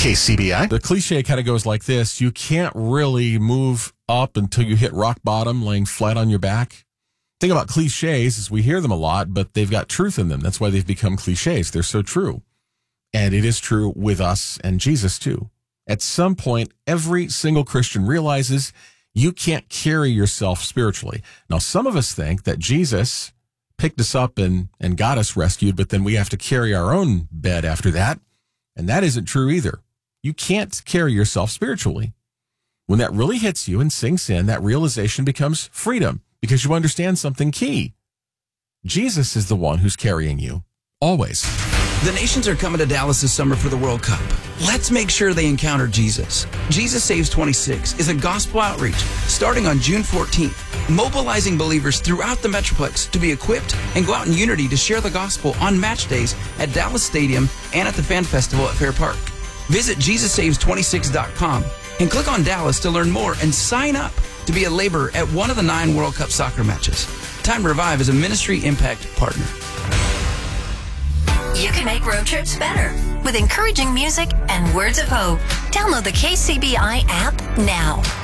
KCBI. The cliche kind of goes like this. You can't really move up until you hit rock bottom, laying flat on your back. The thing about cliches is we hear them a lot, but they've got truth in them. That's why they've become cliches. They're so true. And it is true with us and Jesus too. At some point, every single Christian realizes you can't carry yourself spiritually. Now, some of us think that Jesus picked us up and got us rescued, but then we have to carry our own bed after that. And that isn't true either. You can't carry yourself spiritually. When that really hits you and sinks in, that realization becomes freedom because you understand something key. Jesus is the one who's carrying you, always. The nations are coming to Dallas this summer for the World Cup. Let's make sure they encounter Jesus. Jesus Saves 26 is a gospel outreach starting on June 14th, mobilizing believers throughout the Metroplex to be equipped and go out in unity to share the gospel on match days at Dallas Stadium and at the Fan Festival at Fair Park. Visit JesusSaves26.com and click on Dallas to learn more and sign up to be a laborer at one of the 9 World Cup soccer matches. Time to Revive is a ministry impact partner. You can make road trips better with encouraging music and words of hope. Download the KCBI app now.